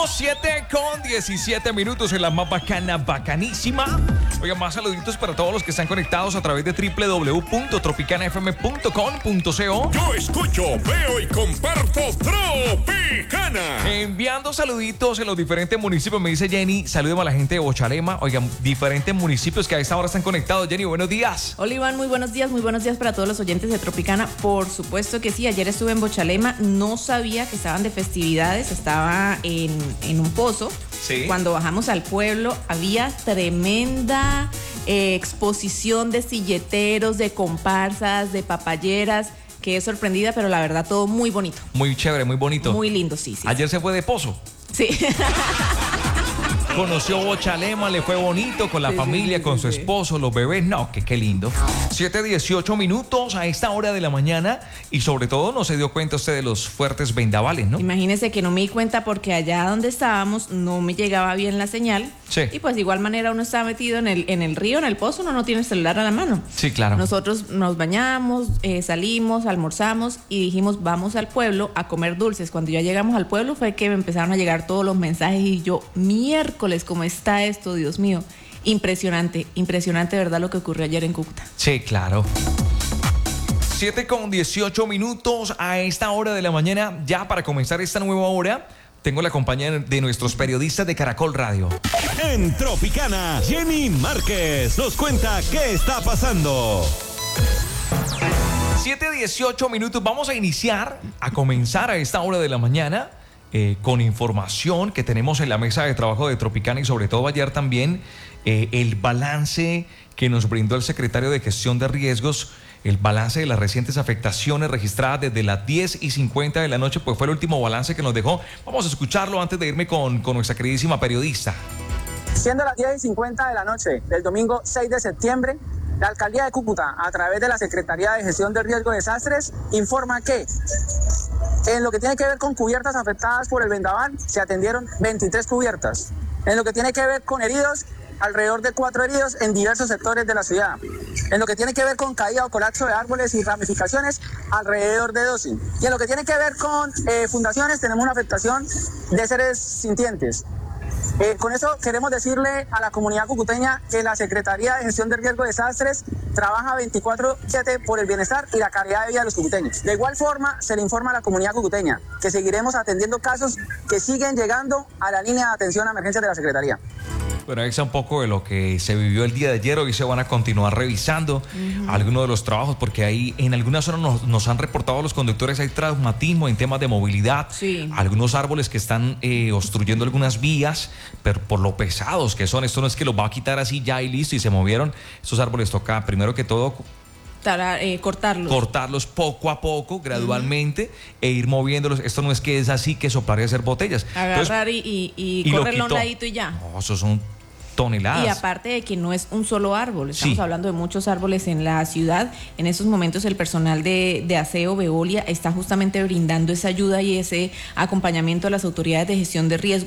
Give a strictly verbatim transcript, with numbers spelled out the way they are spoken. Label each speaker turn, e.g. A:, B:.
A: siete con diecisiete minutos en la más bacana, bacanísima. Oigan, más saluditos para todos los que están conectados a través de doble u doble u doble u punto tropicana f m punto com punto co.
B: Yo escucho, veo y comparto Tropicana.
A: Enviando saluditos en los diferentes municipios. Me dice Jenny, saludemos a la gente de Bochalema. Oigan, diferentes municipios que a esta hora están conectados. Jenny, buenos días.
C: Hola Iván, muy buenos días, muy buenos días para todos los oyentes de Tropicana. Por supuesto que sí, ayer estuve en Bochalema, no sabía que estaban de festividades, estaba en, en un pozo.
A: Sí.
C: Cuando bajamos al pueblo había tremenda eh, exposición de silleteros, de comparsas, de papayeras. Quedé sorprendida, pero la verdad todo muy bonito.
A: Muy chévere, muy bonito.
C: Muy lindo, sí, sí.
A: Ayer se fue de pozo.
C: Sí.
A: Conoció Bochalema, le fue bonito con la
C: sí,
A: familia,
C: sí,
A: con
C: sí,
A: su
C: sí.
A: esposo, los bebés. No, que qué lindo. siete dieciocho minutos a esta hora de la mañana y sobre todo no se dio cuenta usted de los fuertes vendavales, ¿no?
C: Imagínese que no me di cuenta porque allá donde estábamos no me llegaba bien la señal.
A: Sí.
C: Y pues de igual manera uno está metido en el, en el río, en el pozo, uno no tiene el celular a la mano.
A: Sí, claro.
C: Nosotros nos bañamos, eh, salimos, almorzamos y dijimos vamos al pueblo a comer dulces. Cuando ya llegamos al pueblo fue que me empezaron a llegar todos los mensajes y yo, miércoles, ¿cómo está esto? Dios mío. Impresionante, impresionante, ¿verdad? Lo que ocurrió ayer en Cúcuta.
A: Sí, claro. siete con dieciocho minutos a esta hora de la mañana, ya para comenzar esta nueva hora. Tengo la compañía de nuestros periodistas de Caracol Radio.
B: En Tropicana, Jenny Márquez nos cuenta qué está pasando.
A: siete dieciocho minutos, vamos a iniciar, a comenzar a esta hora de la mañana eh, con información que tenemos en la mesa de trabajo de Tropicana y sobre todo ayer también eh, el balance que nos brindó el secretario de Gestión de Riesgos, el balance de las recientes afectaciones registradas desde las diez y cincuenta de la noche, pues fue el último balance que nos dejó. Vamos a escucharlo antes de irme con, con nuestra queridísima periodista.
D: Siendo las diez y cincuenta de la noche del domingo seis de septiembre, la Alcaldía de Cúcuta, a través de la Secretaría de Gestión de Riesgo de Desastres, informa que en lo que tiene que ver con cubiertas afectadas por el vendaval, se atendieron veintitrés cubiertas. En lo que tiene que ver con heridos, alrededor de cuatro heridos en diversos sectores de la ciudad. En lo que tiene que ver con caída o colapso de árboles y ramificaciones, alrededor de doce. Y en lo que tiene que ver con eh, fundaciones, tenemos una afectación de seres sintientes. Eh, con eso queremos decirle a la comunidad cucuteña que la Secretaría de Gestión de Riesgo de Desastres trabaja veinticuatro siete por el bienestar y la calidad de vida de los cucuteños. De igual forma, se le informa a la comunidad cucuteña que seguiremos atendiendo casos que siguen llegando a la línea de atención a emergencias de la Secretaría.
A: Bueno, ahí está un poco de lo que se vivió el día de ayer. Hoy se van a continuar revisando uh-huh. algunos de los trabajos, porque ahí en algunas zonas nos, nos han reportado los conductores hay traumatismo en temas de movilidad.
C: Sí.
A: Algunos árboles que están eh, obstruyendo algunas vías, pero por lo pesados que son. Esto no es que los va a quitar así ya y listo y se movieron. Estos árboles toca primero que todo
C: Tara, eh, cortarlos.
A: cortarlos poco a poco, gradualmente, uh-huh. e ir moviéndolos. Esto no es que es así que soplar y hacer botellas.
C: Agarrar Entonces, y, y, y correrlo a un ladito y ya.
A: No, eso son toneladas.
C: Y aparte de que no es un solo árbol, estamos
A: sí.
C: hablando de muchos árboles en la ciudad. En estos momentos el personal de, de aseo Veolia está justamente brindando esa ayuda y ese acompañamiento a las autoridades de gestión de riesgo